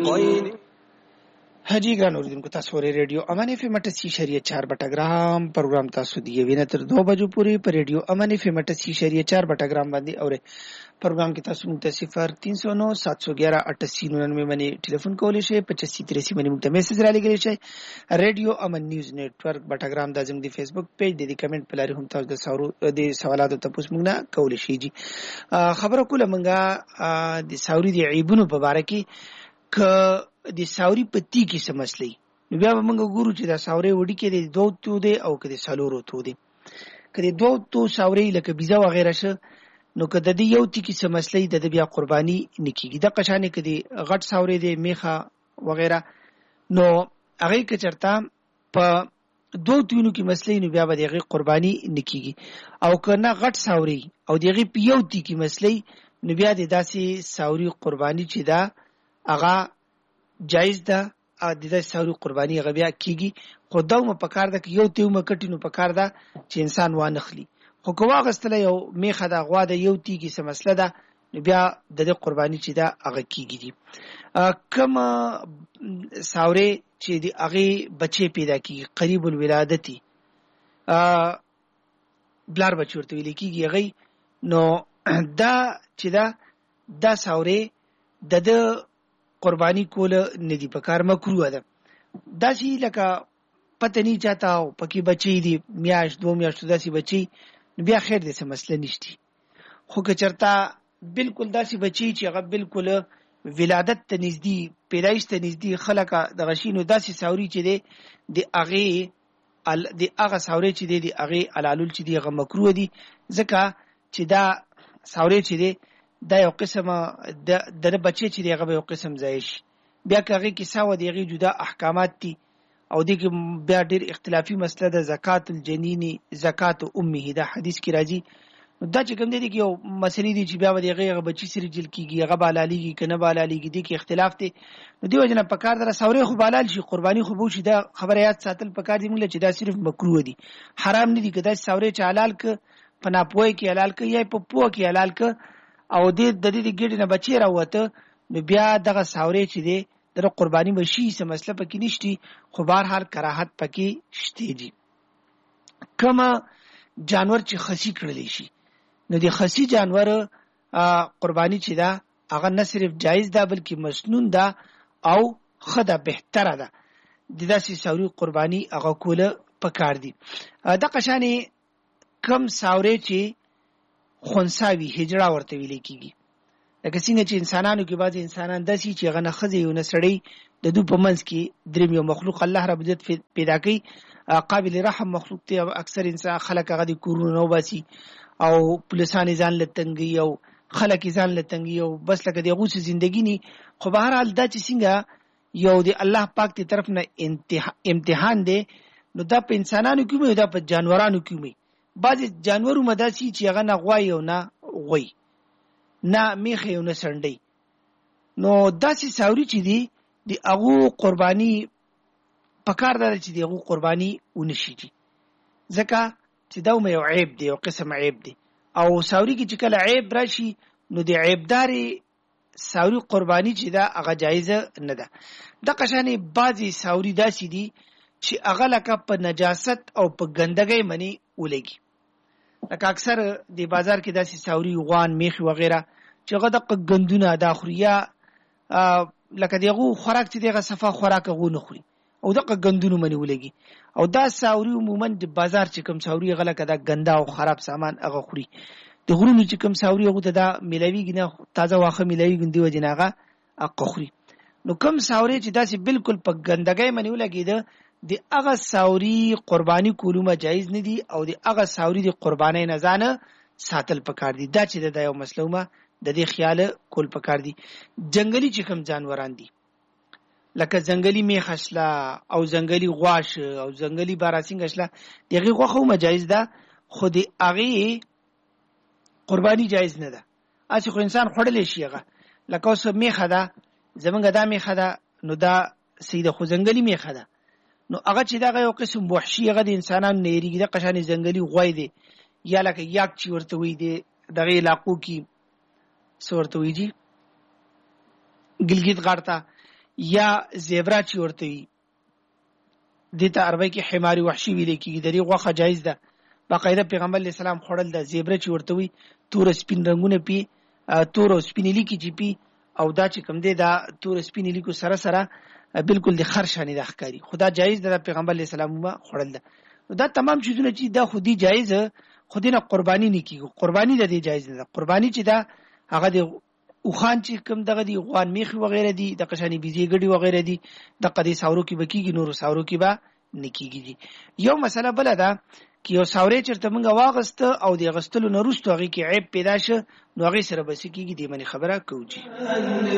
حاجی ګران اوریدونکو تاسو ورې ریډیو امان اف ام 88.4 بټګرام پروګرام تاسو دی وینه تر 2 بجو پورې پر ریډیو امان اف ام 88.4 بټګرام باندې اوري پروګرام کې تاسو موږ ته 0309 711 8899 باندې ټلیفون کولای شئ 8583 باندې موږ ته میسج را لګی شئ ریډیو امان نیوز نیټورک بټګرام د زموږ دی فیسبوک پیج دی کمنټ پلاری هم تاسو د سوالاتو تاسو موږ نه کولای شئ جی خبره کوله موږ د ساوري دی عیبونو په اړه کې ک د ساوري پتی کې سمسلې نو بیا موږ ګورو چې دا ساوري وډی کې د دوه تو دی او کې د سالورو تو دی کله دوه تو ساوري لکه بيزا وغیرہ شه نو کده د یو تی کې سمسلې د بیا قرباني نکېږي د قشانه کې د غټ ساوري دی میخه وغیرہ نو هغه کې چرته په دوه تونو کې مسلې نو بیا به دغه قرباني نکېږي او کنه غټ ساوري او دغه پیو تی کې مسلې نو بیا د داسې ساوري قرباني چې دا هغه جایز ده ا د ساوري قرباني غبیا کیږي خو داومه پکار ده یو تیومه کټینو پکار ده چې انسان وانخلی خو کوا غستله یو میخه ده غوا ده یو تیږي سم مسله ده بیا د قرباني چې ده هغه کیږي دي کما ساوري چې دی هغه بچي پیدا کیږي قریب الولادتي بلار بچورته ویل کیږي هغه نو دا چې دا ساوري د قربانی کول ندی پکار مکروه ده دا شي لکه پته نه چاته او پکې بچي دي میاش دو میاشتو داسي بچي بیا خیر دې څه مسله نشتی خو که چرتا بالکل داسي بچي چې هغه بالکل ولادت ته نږدې پیدایش ته نږدې خلکه د غشینو داسي ساوري چې دی د هغه ساوري چې دی د هغه علالول چې دی هغه مکروه دي ځکه چې دا ساوري چې دی دا یو قسمه د بچی چې دیغه یو قسم زایش بیا کغه کې ساو دیغه جدا احکامات دي او دغه بیا ډیر اختلافي مسله ده زکات الجنین زکات امه دا حدیث کې راځي دا چې کوم دی کې یو مسلې دي چې بیا دیغه بچی سره جل کیږي هغه بالالیږي کنه بالالیږي دي کې اختلاف دي نو دی وجنه پکار در سوري خو بالال شي قرباني خو بو شي دا خبره یاد ساتل پکار دي موږ چې دا صرف مکروه دي حرام نه دي کدا سوري چې حلال ک پناپوي کې حلال ک یا په پوه کې حلال ک او د دې ګډ نه بچی راوته نو بیا دغه ساوري چې دی د قرباني مشي سم مسله پکې نشتی خو بهر حال کراهت پکې شته دي کما جانور چې خسي کړل شي نو د خسي جانور قرباني چې دا هغه نه صرف جایز ده بلکې مسنون ده او خدای بهتره ده د داسې ساوري قرباني هغه کوله پکار دي د قشانه کم ساوري چې خونساوي هجړه ورته ویل کیږي لکه څنګه چې انسانانو کې بعض انسانان داسي چې غنه خزي یو نسړی د دو په منځ کې دریم یو مخلوق الله رب عزت پیدا کړي قابل رحم مخلوق ته اکثر انسان خلق غدي کورونو باسي او پولیسان ځان لتنګي او خلک ځان لتنګي او بس لکه دغه ژوندۍ ني خو بهر حال دا چې څنګه یو دی الله پاک ته طرف نه امتحان دی نو دا په انسانانو کې مې دا په جانورانو کې مې بعض جانورو مداسي چې هغه نه غوي او نه غوي نه میخه او نه سنډي نو داسې ساوري چې دی د هغه قرباني پکار دار چې دی هغه قرباني ونشي دي ځکه چې دا یو عیب دی او قسم عیب دی او ساوري کې چې کله عیب راشي نو د عیبداري ساوري قرباني چې دا هغه جایزه نه ده د قشانه بعضي ساوري داسي دي چې هغه لکه په نجاست او په ګندګۍ منی ولګي لکه اکثر د بازار کې داسې ساوري غوان میخ وغیرہ چې هغه د غندونه د اخریا لکه دغه خوراک چې دغه صفه خوراک غو نه خوري او د غندونو منی ولګي او دا ساوري عموما د بازار چې کوم ساوري غله کده ګندا او خراب سامان هغه خوري د غرونو چې کوم ساوري هغه ته دا ملويږي نه تازه واخه ملويږي دی وجناغه اقخري نو کوم ساوري چې داسې بالکل په ګندګۍ منی ولګي د هغه ساوري قرباني کولو جایز نه دي او د هغه ساوري د قرباني نه ځانه ساتل پکار دي دا چې د یو مسلومه د دې خیال کول پکار دي جنگلي چې کوم جانوران دي لکه جنگلي میخشلا او جنگلي غواش او جنگلي باراسینګ اشلا دغه غوخه مجایز ده خو د هغه قرباني جایز نه ده اسی خو انسان خړلې شي هغه لکه اوس میخه ده زمونږ دا میخه ده نو دا سیده خو جنگلي میخه ده نو هغه چې دا یو قسم وحشي هغه د انسانانو نېریږي د قشانې جنگلي غوي دي یا لکه یاک چې ورته وي دي دغه علاقو کې سورته ویږي ګلګیت غارتا یا زیبرا چې ورته وي دته عربی کې حمار وحشي ویل کېږي د دې غوښه جایز ده باقاعده پیغمبر علیه السلام خوړل د زیبرا چې ورته وي تور سپین رنگونه پی تور او سپین لیکي چې پی او دا چې کوم دی دا تور سپین لیکو سره سره بالکل د خرشانه د ښکاری خدا جایز ده پیغمبر علیه السلام خوړل ده دا تمام چیزونه چې دا خودي جایز خودي نه قرباني نه کیږي قرباني د دې جایز نه قرباني چې دا هغه د او خان چې کوم دغه دی غوان میخ وغیرہ دی د قشانی بيزي ګډي وغیرہ دی د قدي ساورو کې بکیږي نور ساورو کې با نکیږي یو مسله بل ده چې یو ساورې چرته موږ واغست او د غستلو نورستو هغه کې عیب پیدا شه نو هغه سره بس کیږي د منی خبره کوي